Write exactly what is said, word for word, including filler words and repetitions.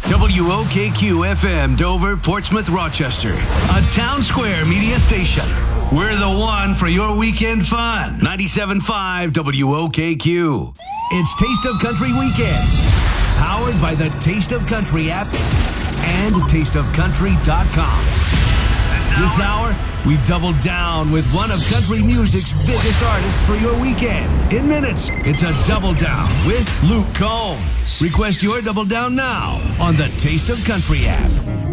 W O K Q F M, Dover, Portsmouth, Rochester. A Town Square media station. We're the one for your weekend fun. ninety-seven point five W O K Q. It's Taste of Country Weekends. Powered by the Taste of Country app and taste of country dot com. This hour, we double down with one of country music's biggest artists for your weekend. In minutes, it's a double down with Luke Combs. Request your double down now on the Taste of Country app.